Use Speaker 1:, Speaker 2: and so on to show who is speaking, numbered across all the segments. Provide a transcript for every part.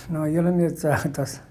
Speaker 1: No ei ole niin, että saataisiin.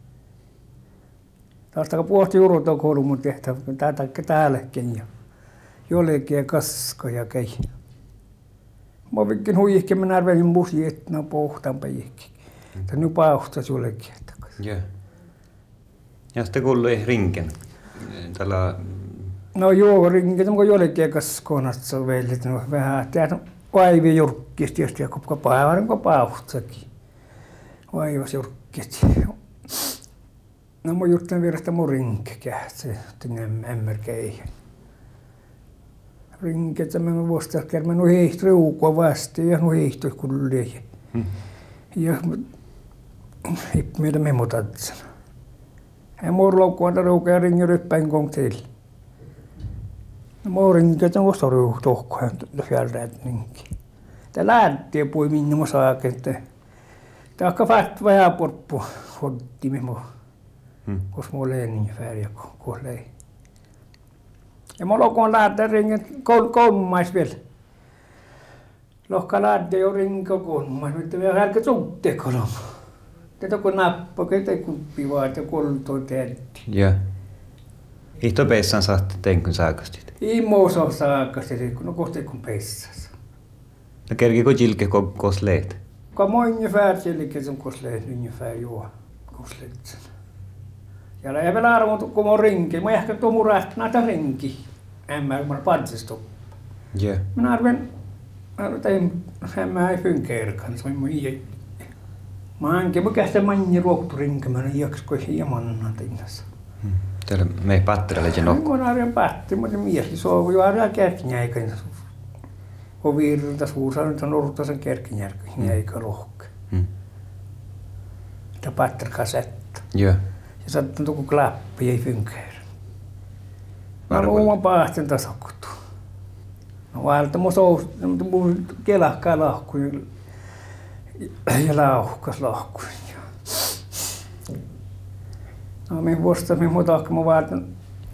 Speaker 1: Taas puhti juurta koulu mun tehtävä, täälläkin ja jollekin kaskoja kei. Mä vikin huihkin, mä arvelin busi, että no pohtaan päihki. Tämä nyt pauhtas jollekin.
Speaker 2: Joo. Ja sitten kuuluu rinken. Tällä...
Speaker 1: No joo, rinken, mutta jollekin kaskonassa veljet. No vähän, tämä vaivi jurkkisti, ja kun pauhtakin. Vaivas jurkkisti. No mä juttan vierestä mun rinkekähtsä, että ämmärkeihin. Rinket, mä vuosittain kerran, no heihti riukua vasta ja no heihti kulleen. Ja meitä memotatsen. Ja mä loukkuan riukua ja ringin ryppäin kong teille. No mä rinket, on vasta riukua fjärrät ninkin. Tää lähtee pui minne mä saakin, että tää akka vähän porppu hoddimme mua. Koska mulla ei niin färjä kuin lei. Ja mulla on lähteä ringin kolmais vielä. Lohka lähteä jo ringin kolmais, mutta vielä hälkä suhteen kolma. Tätä kun nappa, ketä kuppi vaan, ja koltoi tehti.
Speaker 2: Joo. Ihto peissaan saatte tenkyn saakastit?
Speaker 1: Ei muussa saakastit, kun on kohti kun peissassa.
Speaker 2: No kerkiko jilke kos leet?
Speaker 1: Kun mä ungefär jilke som kos leet, ungefär joo, kos leet. Ja ei vielä arvoa, kun mä rinki. Mä ehkä tuon mun rähkänä rinki. Mä patsistu.
Speaker 2: Joo.
Speaker 1: Mä arven, mä ei fynkeerkan. Mä hankin, mä kästän manni ruoktu rinki. Mä en jaksko ja mannan tinnassa.
Speaker 2: Täällä me ei patterille ja nokku.
Speaker 1: Mä arven patti, mutta mieskin soovu jo arvaa kärkinäikän. Kun virta suussa, nyt on ortaisen kärkinäikän lohke. Ja patterkasetta.
Speaker 2: Joo.
Speaker 1: Ja sattuu tuku klappi, ei fynkeer. Mä luuman paahten tasokuttu. No valta mun kelahkaa lahku ja lauhkas lahku. No minä vuostas minä muuta, kun mä vaatan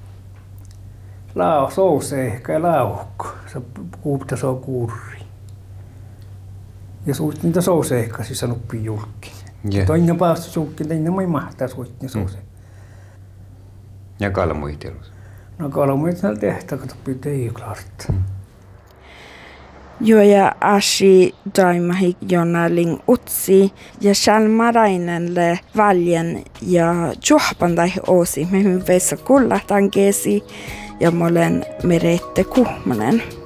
Speaker 1: sousehka ja lauhku. Se kuupta se on kuurri. Ja suut niitä sousehka siis sanoppi julkki. Toinen paasta suukki, toinen mä ei mahtaa suutkin sousehka.
Speaker 2: Ja kalmuihtelus?
Speaker 1: No kalmuihtelus tehtää, kun pitää klart.
Speaker 3: Joo, ja Ashi Daimahi Jonaling Utsi ja Shalmarainenle Valjen ja Juhpandai Oosi. Me hyvin veissä kullahtan keesi ja mä olen Merette Kuhmonen.